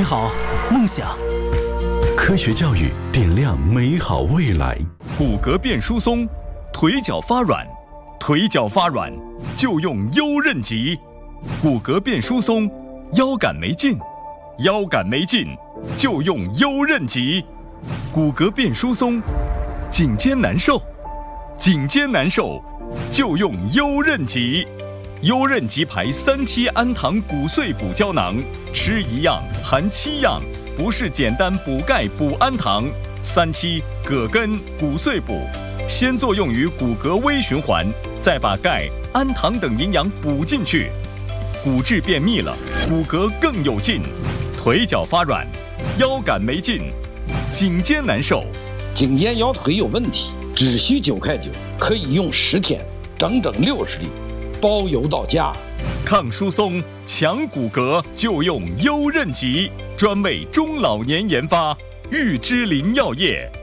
好梦想。 科学教育点亮美好未来。 骨骼变疏松，腿脚发软，腿脚发软就用优韧极。骨骼变疏松，腰杆没劲，腰杆没劲就用优韧极。骨骼变疏松，颈肩难受，颈肩难受就用优韧极。优韧极牌3期氨糖骨碎补胶囊，吃1样含7样，不是简单补钙补氨糖。3期葛根骨碎补，先作用于骨骼微循环，再把钙、氨糖等营养补进去，骨质变密了，骨骼更有劲。腿脚发软，腰杆没劲，颈肩难受， 颈肩腰腿有问题，只需9块9，可以用10天，整整60粒，包邮到家。 抗疏松、强骨骼就用优韧极，专为中老年研发，玉芝林药业。